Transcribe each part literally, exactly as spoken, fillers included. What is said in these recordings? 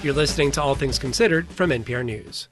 You're listening to All Things Considered from N P R News.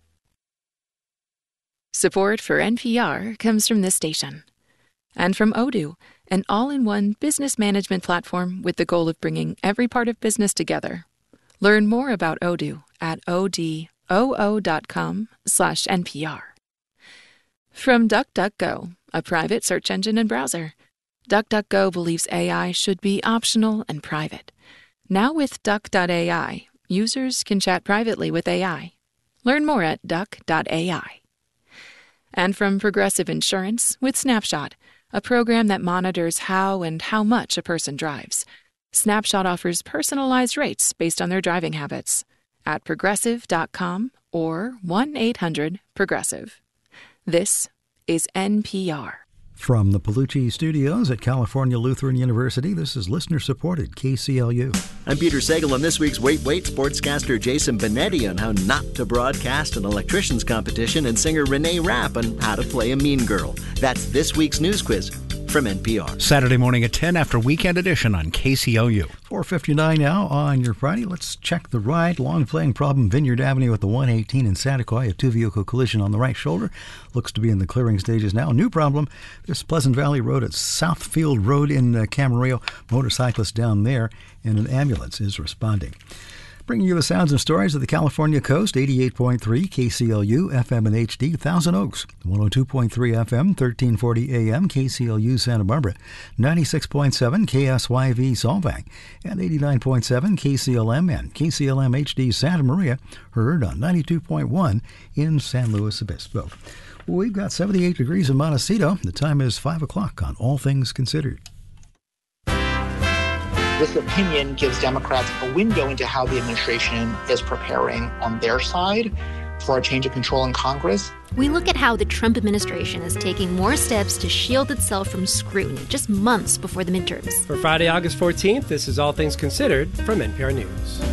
Support for N P R comes from this station. And from Odoo, an all-in-one business management platform with the goal of bringing every part of business together. Learn more about Odoo at odoo.com slash NPR. From DuckDuckGo, a private search engine and browser. DuckDuckGo believes A I should be optional and private. Now with Duck dot A I, users can chat privately with A I. Learn more at duck dot A I. And from Progressive Insurance with Snapshot, a program that monitors how and how much a person drives. Snapshot offers personalized rates based on their driving habits at progressive dot com or one eight hundred progressive. This is N P R. From the Palucci Studios at California Lutheran University, this is listener-supported K C L U. I'm Peter Sagal, and this week's Wait Wait, sportscaster Jason Benetti on how not to broadcast an electricians competition, and singer Renee Rapp on how to play a mean girl. That's this week's news quiz from N P R. Saturday morning at ten after Weekend Edition on K C L U. four fifty-nine now on your Friday. Let's check the ride. Long playing problem, Vineyard Avenue at the one eighteen in Santa a two-vehicle collision on the right shoulder. Looks to be in the clearing stages now. New problem, this Pleasant Valley Road at Southfield Road in uh, Camarillo. Motorcyclist down there, and an ambulance is responding. Bringing you the sounds and stories of the California coast, eighty-eight point three K C L U, F M and H D, Thousand Oaks, one oh two point three F M, thirteen forty A M, K C L U Santa Barbara, ninety-six point seven K S Y V Solvang, and eighty-nine point seven K C L M and K C L M H D Santa Maria, heard on ninety-two point one in San Luis Obispo. We've got seventy-eight degrees in Montecito. The time is five o'clock on All Things Considered. This opinion gives Democrats a window into how the administration is preparing on their side for a change of control in Congress. We look at how the Trump administration is taking more steps to shield itself from scrutiny just months before the midterms. For Friday, August fourteenth, this is All Things Considered from N P R News.